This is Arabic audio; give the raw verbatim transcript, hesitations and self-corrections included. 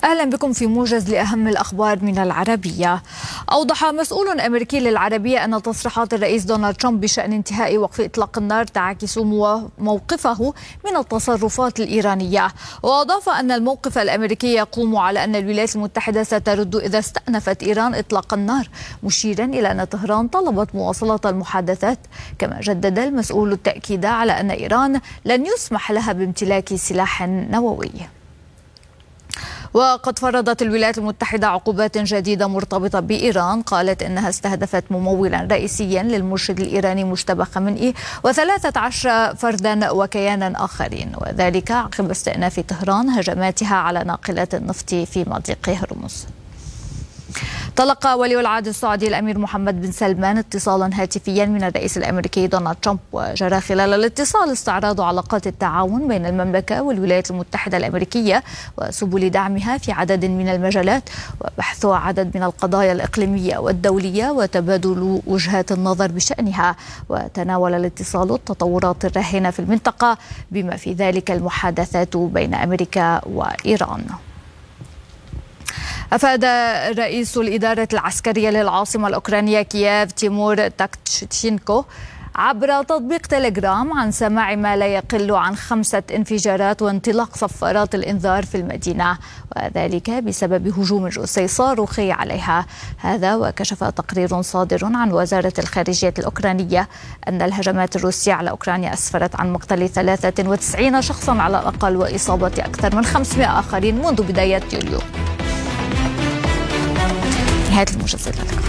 أهلا بكم في موجز لأهم الأخبار من العربية. أوضح مسؤول أمريكي للعربية أن تصريحات الرئيس دونالد ترامب بشأن انتهاء وقف إطلاق النار تعكس موقفه من التصرفات الإيرانية، وأضاف أن الموقف الأمريكي يقوم على أن الولايات المتحدة سترد إذا استأنفت إيران إطلاق النار، مشيرا إلى أن طهران طلبت مواصلة المحادثات. كما جدد المسؤول التأكيد على أن إيران لن يسمح لها بامتلاك سلاح نووي. وقد فرضت الولايات المتحدة عقوبات جديدة مرتبطة بإيران، قالت إنها استهدفت ممولا رئيسيا للمرشد الإيراني مجتبى خامنئي وثلاثة عشر فردا وكيانا آخرين، وذلك عقب استئناف طهران هجماتها على ناقلات النفط في مضيق هرمز. تلقى ولي العهد السعودي الأمير محمد بن سلمان اتصالا هاتفيا من الرئيس الأمريكي دونالد ترامب، وجرى خلال الاتصال استعراض علاقات التعاون بين المملكة والولايات المتحدة الأمريكية وسبل دعمها في عدد من المجالات، وبحث عدد من القضايا الإقليمية والدولية وتبادل وجهات النظر بشأنها. وتناول الاتصال التطورات الراهنة في المنطقة بما في ذلك المحادثات بين أمريكا وإيران. أفاد رئيس الإدارة العسكرية للعاصمة الأوكرانية كييف تيمور تاكتشينكو عبر تطبيق تليجرام عن سماع ما لا يقل عن خمسة انفجارات وانطلاق صفارات الإنذار في المدينة، وذلك بسبب هجوم روسي صاروخي عليها. هذا وكشف تقرير صادر عن وزارة الخارجية الأوكرانية أن الهجمات الروسية على أوكرانيا أسفرت عن مقتل ثلاثة وتسعين شخصا على الأقل وإصابة أكثر من خمسمائة آخرين منذ بداية يوليو. نهاية الموجز.